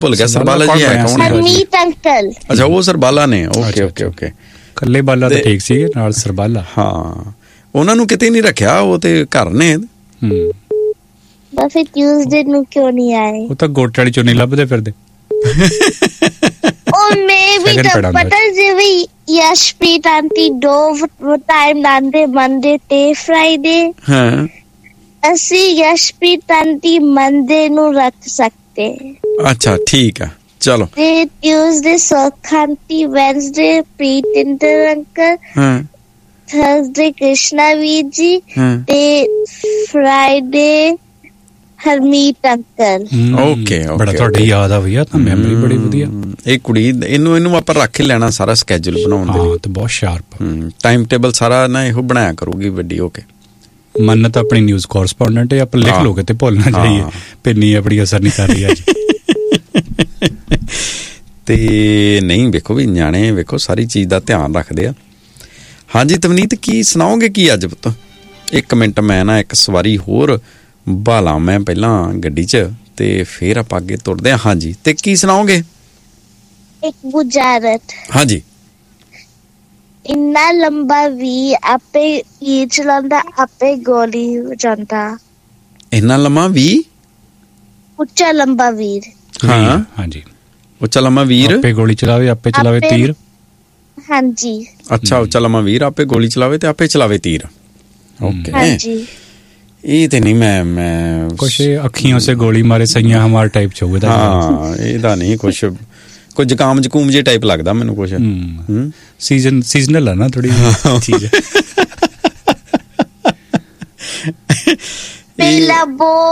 ਭੁੱਲ ਗਿਆ ਸਰਬਾਲਾ ਜੀ ਹੈ ਕੌਣ? ਹਰਮੀਤ ਅੰਕਲ। ਅੱਛਾ ਉਹ ਸਰਬਾਲਾ ਨੇ। Okay okay okay. ਕੱਲੇ ਬਾਲਾ ਤਾਂ ਠੀਕ ਸੀ, ਨਾਲ ਸਰਬਾਲਾ। ਹਾਂ ਉਹਨਾਂ ਨੂੰ ਕਿਤੇ ਨਹੀਂ ਰੱਖਿਆ, ਉਹ ਤੇ ਘਰ ਨੇ। ਬਸ ਟਿਊਜ਼ਡੇ ਨੂੰ ਕਿਉਂ ਨਹੀਂ ਆਏ? ਉਹ ਤਾਂ ਗੋਟ ਵਾਲੀ ਚੋਂ ਨਹੀਂ ਲੱਭਦੇ ਫਿਰਦੇ। ਉਹ ਮੈਂ ਵੀ ਤਾਂ ਪਤਾ ਜਿਵੇਂ ਯਸ਼ਪ੍ਰੀਤ ਆਂਟੀ ਦੋ ਟਾਈਮ ਲਾਉਂਦੇ ਮੰਡੇ ਤੇ ਫਰਾਈਡੇ। ਹਾਂ ਅਸੀਂ ਯਸ਼ਪ੍ਰੀਤ ਆਂਟੀ ਮੰਡੇ ਨੂੰ ਰੱਖ ਸਕਦੇ। ਅੱਛਾ ਠੀਕ ਆ ਚਲੋ। ਤੇ ਟਿਊਜ਼ਡੇ ਸੁੱਖ aunty, Wednesday Pritinder uncle, Thursday Krishna ਵੀਰ ਜੀ ਤੇ ਫਰਾਈਡੇ ਹਰਮੀਤ ਅੰਕਲ। ਓਕੇ ਬੜਾ ਤੁਹਾਡੀ ਯਾਦ ਆ ਭਈਆ, ਤਾਂ ਮੈਮਰੀ ਬੜੀ ਵਧੀਆ। ਇਹ ਕੁੜੀ ਇਹਨੂੰ ਆਪਾਂ ਰੱਖ ਹੀ ਲੈਣਾ ਸਾਰਾ ਸਕੈਜੂਲ ਬਣਾਉਣ ਦੇ। ਤੇ ਬਹੁਤ ਸ਼ਾਰਪ ਟਾਈਮ ਟੇਬਲ ਸਾਰਾ ਨਾ ਇਹੋ ਬਣਾਇਆ ਕਰੂਗੀ ਵੱਡੀ ਹੋ ਕੇ। ਮੰਨਤ ਆਪਣੀ ਨਿਊਜ਼ ਕੋਰਸਪੋਂਡੈਂਟ ਹੈ, ਆਪਾਂ ਲਿਖ ਲੋਗੇ ਤੇ ਭੁੱਲ ਨਾ ਜਾਈਏ। ਪਿੰਨੀ ਆਪਣੀ ਅਸਰ ਨਹੀਂ ਕਰ ਰਹੀ ਅੱਜ। ਤੇ ਨਹੀਂ ਵੇਖੋ ਵੀ ਨਿਆਣੇ ਵੇਖੋ ਸਾਰੀ ਚੀਜ਼ ਦਾ ਧਿਆਨ ਰੱਖਦੇ ਆ। ਹਾਂਜੀ ਤਵਨੀਤ ਕੀ ਸੁਣਾਓਗੇ ਕੀ ਅੱਜ ਪੁੱਤ? 1 ਮਿੰਟ ਮੈਂ ਨਾ ਇੱਕ ਸਵਾਰੀ ਹੋਰ ਬਾਲਾ ਮੈਂ ਪਹਿਲਾਂ ਗੱਡੀ 'ਚ ਤੇ ਫੇਰ ਆਪਾਂ ਅੱਗੇ ਤੁਰਦੇ ਹਾਂ। ਹਾਂਜੀ ਤੇ ਕੀ ਸੁਣਾਓਗੇ? ਇੱਕ ਬੁਝਾਰਤ। ਹਾਂਜੀ। ਇੰਨਾ ਲੰਬਾ ਵੀ ਆਪੇ ਹੀ ਚਲਾਉਂਦਾ, ਆਪੇ ਗੋਲੀ ਜਾਂਦਾ। ਇੰਨਾ ਲੰਮਾ ਵੀ? ਉੱਚਾ ਲੰਬਾ ਵੀਰ। ਹਾਂ ਹਾਂਜੀ ਉੱਚਾ ਲੰਮਾ ਵੀਰ ਆਪੇ ਗੋਲੀ ਚਲਾਵੇ, ਆਪੇ ਚਲਾਵੇ ਤੀਰ। ਹਾਂਜੀ ਅੱਛਾ ਉੱਚਾ ਲੰਮਾ ਵੀਰ ਆਪੇ ਗੋਲੀ ਚਲਾਵੇ ਤੇ ਆਪੇ ਚਲਾਵੇ ਤੀਰ। ਓਕੇ ਹਾਂਜੀ ਇਹ ਤੇ ਨਹੀਂ ਮੈਂ ਕੁਛ ਅੱਖੀਆਂ ਸੇ ਗੋਲੀ ਮਾਰੇ ਸਈਆਂ ਹਮਾਰ ਟਾਈਪ ਚ ਹੋਊਗਾ। ਹਾਂ ਇਹਦਾ ਨਹੀਂ ਕੁਛ ਕੋਈ ਜ਼ੁਕਾਮ ਜਕੂਮ ਜੇ ਟਾਈਪ ਲੱਗਦਾ ਮੈਨੂੰ ਕੁਛ। ਸੀਜ਼ਨਲ ਆ ਨਾ ਥੋੜੀ ਚੀਜ਼। ਪਹਿਲਾਂ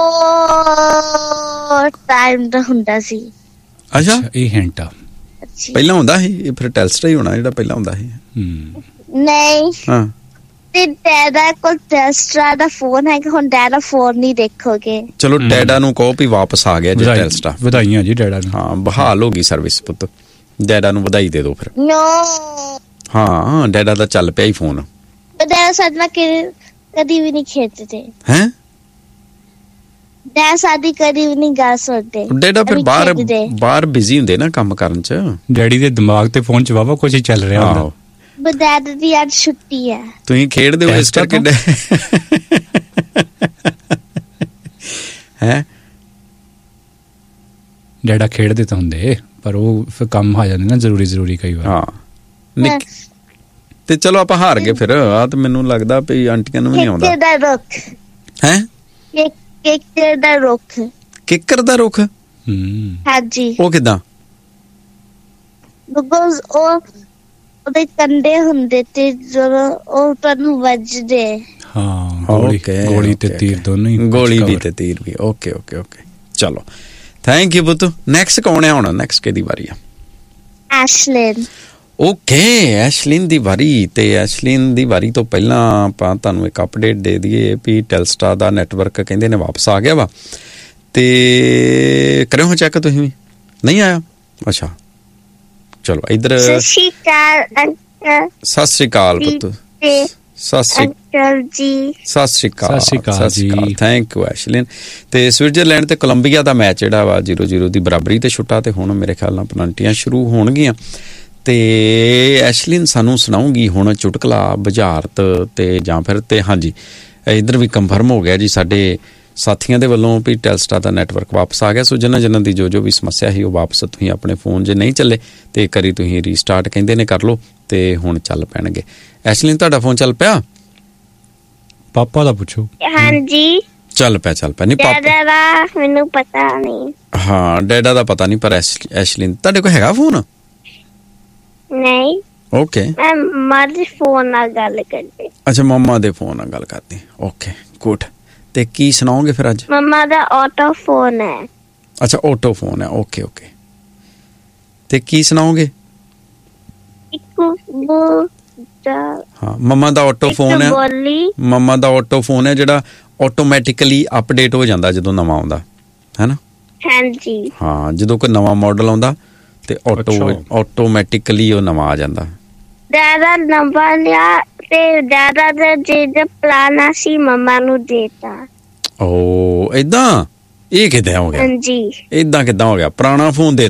ਬਹੁਤ ਟਾਈਮ ਦਾ ਹੁੰਦਾ ਸੀ। ਅੱਛਾ ਇਹ ਹਿੰਟ ਆ। ਪਹਿਲਾਂ ਹੁੰਦਾ ਸੀ ਇਹ ਫਿਰ ਟੈਲਸਟਰਾ ਹੀ ਹੋਣਾ ਜਿਹੜਾ ਪਹਿਲਾਂ ਹੁੰਦਾ ਸੀ। ਨਹੀਂ ਹਾਂ ਤੇ ਡੈਡਾ ਕੋਲ ਟੈਲਸਟਰਾ ਦਾ ਫੋਨ ਹੈ ਕਿ ਹੁਣ ਡੈਡਾ ਫੋਨ ਨਹੀਂ ਦੇਖੋਗੇ। ਚਲੋ ਡੈਡਾ ਨੂੰ ਕਹੋ ਵੀ ਵਾਪਸ ਆ ਗਿਆ ਜੀ ਟੈਲਸਟਰਾ। ਵਧਾਈਆਂ ਜੀ ਡੈਡਾ ਨੂੰ। ਹਾਂ ਬਹਾਲ ਹੋ ਗਈ ਸਰਵਿਸ ਪੁੱਤ। ਡੈਡਾ ਨੂੰ ਵਧਾਈ ਦੇ ਦਿਓ ਫਿਰ। ਨੋ ਹਾਂ ਡੈਡਾ ਦਾ ਚੱਲ ਪਿਆ ਹੀ ਫੋਨ। ਡੈਡਾ ਸਾਡ ਨਾਲ ਕਦੀ ਵੀ ਨਹੀਂ ਖੇਡਦੇ। ਹੈਂ ਡੈਡ ਸਾਡੀ ਕਦੀ ਵੀ ਨਹੀਂ ਗੱਲ ਸੁਣਦੇ। ਡੈਡਾ ਫਿਰ ਬਾਹਰ ਬਿਜ਼ੀ ਹੁੰਦੇ ਨਾ ਕੰਮ ਕਰਨ ਚ। ਡੈਡੀ ਦੇ ਦਿਮਾਗ ਤੇ ਫੋਨ ਚ ਵਾਵਾ ਕੁਛ ਹੀ ਚੱਲ ਰਿਹਾ ਹੁੰਦਾ। ਬਟ ਡੈਡ ਦੀ ਅੱਜ ਛੁੱਟੀ ਹੈ। ਤੁਸੀਂ ਖੇਡਦੇ ਹੋ ਇਸ ਕਰਕੇ ਹੈ ਡੈਡਾ ਖੇਡਦੇ ਤਾਂ ਹੁੰਦੇ ਪਰ ਉਹ ਫਿਰ ਕੰਮ ਆ ਜਾਂਦੇ ਨਾ ਜ਼ਰੂਰੀ ਕਈ ਵਾਰ। ਹਾਂ ਤੇ ਚਲੋ ਆਪਾਂ ਹਾਰ ਗਏ ਫਿਰ। ਆ ਤੇ ਮੈਨੂੰ ਲੱਗਦਾ ਵੀ ਆਂਟੀਆਂ ਨੂੰ ਵੀ ਨਹੀਂ ਆਉਂਦਾ। ਕਿੱਕਰ ਦਾ ਰੁੱਖ ਹੈ ਕਿੱਕਰ ਦਾ ਰੁੱਖ। ਕਿੱਕਰ ਦਾ ਰੁੱਖ? ਹਾਂਜੀ ਉਹ ਕਿੱਦਾਂ? ਬਿਕੋਜ਼ ਉਹਦੇ ਕੰਡੇ ਹੁੰਦੇ ਤੇ ਜਦੋਂ ਉਹ ਤੁਹਾਨੂੰ ਵੱਜਦੇ। ਹਾਂ ਗੋਲੀ ਤੇ ਤੀਰ ਦੋਨੋਂ ਹੀ। ਗੋਲੀ ਵੀ ਤੇ ਤੀਰ ਵੀ। ਓਕੇ ਓਕੇ ਓਕੇ ਚਲੋ ਥੈਂਕ ਯੂ ਪੁੱਤ। ਨੈਕਸਟ ਕੌਣ ਹੈ ਹੁਣ? ਨੈਕਸਟ ਕਿਹਦੀ ਵਾਰੀ ਆ? ਐਸ਼ਲਿਨ। ਓਕੇ ਐਸ਼ਲਿਨ ਦੀ ਵਾਰੀ। ਤੇ ਐਸ਼ਲਿਨ ਦੀ ਵਾਰੀ ਤੋਂ ਪਹਿਲਾਂ ਆਪਾਂ ਤੁਹਾਨੂੰ ਇੱਕ ਅਪਡੇਟ ਦੇ ਦਈਏ ਵੀ ਟੈਲਸਟਰਾ ਦਾ ਨੈਟਵਰਕ ਕਹਿੰਦੇ ਨੇ ਵਾਪਸ ਆ ਗਿਆ ਵਾ। ਤੇ ਕਰਿਓ ਚੈੱਕ ਤੁਸੀਂ ਵੀ। ਨਹੀਂ ਆਇਆ? ਅੱਛਾ ਚਲੋ ਇੱਧਰ। ਸਤਿ ਸ਼੍ਰੀ ਅਕਾਲ ਪੁੱਤ। ਸਤਿ ਸ਼੍ਰੀ ਅਕਾਲ ਜੀ। Thank you Ashlyn. ਤੇ ਸਵਿਟਜ਼ਰਲੈਂਡ ਤੇ ਕੋਲੰਬੀਆ ਦਾ ਮੈਚ ਜਿਹੜਾ ਵਾ 0-0 ਦੀ ਬਰਾਬਰੀ ਤੇ ਛੁੱਟਾ ਤੇ ਹੁਣ ਮੇਰੇ ਖਿਆਲ ਨਾਲ ਪਨਲਟੀਆਂ ਸ਼ੁਰੂ ਹੋਣਗੀਆਂ। ਤੇ ਐਸ਼ਲਿਨ ਸਾਨੂੰ ਸੁਣਾਊਗੀ ਹੁਣ ਚੁਟਕਲਾ ਬੁਝਾਰਤ ਤੇ ਜਾਂ ਫਿਰ ਤੇ ਹਾਂਜੀ ਇੱਧਰ ਵੀ ਕੰਫਰਮ ਹੋ ਗਿਆ ਜੀ ਸਾਡੇ ਸਾਥੀਆਂ ਦੇ ਵੱਲੋਂ ਵੀ ਟੈਲਸਟਰਾ ਦਾ ਨੈਟਵਰਕ ਵਾਪਸ ਆ ਗਿਆ। ਸੋ ਜਿਨ੍ਹਾਂ ਦੀ ਜੋ ਵੀ ਸਮੱਸਿਆ ਸੀ ਉਹ ਵਾਪਸ ਤੁਸੀਂ ਆਪਣੇ ਫੋਨ ਜੇ ਨਹੀਂ ਚੱਲੇ ਤੇ ਕਰੀ ਤੁਸੀਂ ਰੀਸਟਾਰਟ ਕਹਿੰਦੇ ਨੇ ਕਰ ਲਓ ਤੇ ਹੁਣ ਚੱਲ ਪੈਣਗੇ। ਐਸ਼ਲਿਨ ਤੁਹਾਡਾ ਫੋਨ ਚੱਲ ਪਿਆ? ਪਾਪਾ ਦਾ ਪੁੱਛੋ। ਹਾਂਜੀ ਚੱਲ ਪਿਆ ਨਹੀਂ ਪਾਪਾ ਦਾ ਮੈਨੂੰ ਪਤਾ ਨਹੀਂ। ਹਾਂ ਡੈਡਾ ਦਾ ਪਤਾ ਨਹੀਂ ਪਰ ਐਸ਼ਲਿਨ ਤੁਹਾਡੇ ਕੋਲ ਹੈਗਾ ਫੋਨ? ਨਹੀਂ। ਓਕੇ ਮੈਂ ਮੰਮਾ ਦੇ ਫੋਨ ਨਾਲ ਗੱਲ ਕਰਦੀ। ਅੱਛਾ ਮੰਮਾ ਦੇ ਫੋਨ ਨਾਲ ਗੱਲ ਕਰਦੀ। Okay good. ਤੇ ਕੀ ਸੁਣਾਓਗੇ ਫਿਰ ਅੱਜ? ਮੰਮਾ ਦਾ ਆਟੋ ਫੋਨ ਹੈ। ਅੱਛਾ ਆਟੋ ਫੋਨ ਹੈ। ਓਕੇ ਓਕੇ ਤੇ ਕੀ ਸੁਣਾਓਗੇ? ਹਾਂ ਮੰਮਾ ਦਾ ਆਟੋ ਫੋਨ ਹੈ। ਮੰਮਾ ਦਾ ਆਟੋ ਫੋਨ ਹੈ ਜਿਹੜਾ ਆਟੋਮੈਟਿਕਲੀ ਅਪਡੇਟ ਹੋ ਜਾਂਦਾ ਜਦੋਂ ਨਵਾਂ ਆਉਂਦਾ ਹੈ ਨਾ। ਹਾਂਜੀ ਹਾਂ ਜਦੋਂ ਕੋਈ ਨਵਾਂ ਮਾਡਲ ਆਉਂਦਾ ਤੇ ਆਟੋਮੈਟਿਕਲੀ ਉਹ ਨਵਾਂ ਆ ਜਾਂਦਾ। ਦਾਦਾ ਨੰਬਰ ਲਿਆ ਤੇ ਦਾਦਾ ਦਾ ਜਿਹੜਾ ਪਲਾਨ ਸੀ ਮੰਮਾ ਨੂੰ ਦੇਤਾ। ਓ ਏਦਾਂ? ਇਹ ਕਿੱਦਾਂ ਹੋ ਗਿਆ? ਹਾਂਜੀ। ਇਦਾਂ ਕਿੱਦਾਂ ਹੋ ਗਿਆ? ਪੁਰਾਣਾ ਫੋਨ ਦੇ